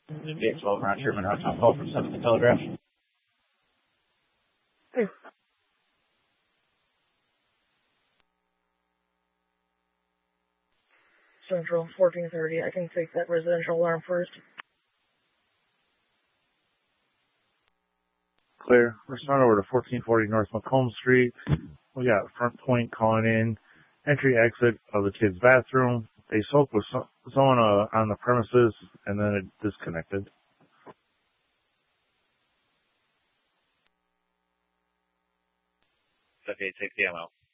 BX12 around Sherman Hotel call from 7th Telegraph. Hey. Central 1430. I can take that residential alarm first. Clear. Respond over to 1440 North Macomb Street. We got front point calling in. Entry exit of the kids' bathroom. They spoke with someone on the premises and then it disconnected. Okay, take the ammo.